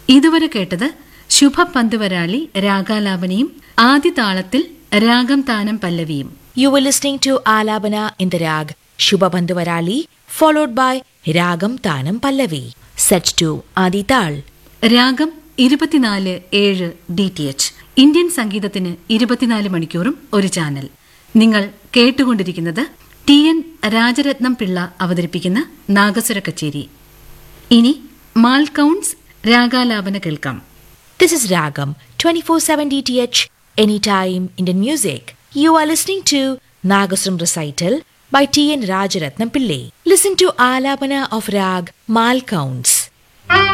ഇതുവരെ കേട്ടത് ശുഭപന്തുവരാളി രാഗാലാപനയും ആദ്യ താളത്തിൽ രാഗം താനം പല്ലവിയും. You were listening to Alabana in the rag Shubhabandhuvarali, followed by Ragam Tanam Pallavi, set to Adi Tal. രാഗം 24/7 DTH. ഇന്ത്യൻ സംഗീതത്തിന് 24 മണിക്കൂറും ഒരു ചാനൽ. നിങ്ങൾ കേട്ടുകൊണ്ടിരിക്കുന്നത് TN രാജരത്നം പിള്ള അവതരിപ്പിക്കുന്ന നാഗസ്വര കച്ചേരി. ഇനി മാൽക്കൗൺസ് രാഗാലാപന കേൾക്കാം. This is Ragam 24/7 DTH, anytime Indian music. You are listening to Nagaswaram recital by TN Rajaratnam Pillai. Listen to Alabana of Rag Malcounts.